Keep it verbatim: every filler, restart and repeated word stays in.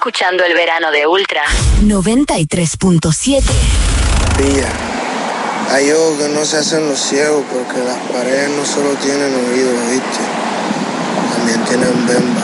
escuchando El Verano de Ultra noventa y tres punto siete. Pilla, hay ojos que no se hacen los ciegos porque las paredes no solo tienen oídos, ¿viste? También tienen bemba.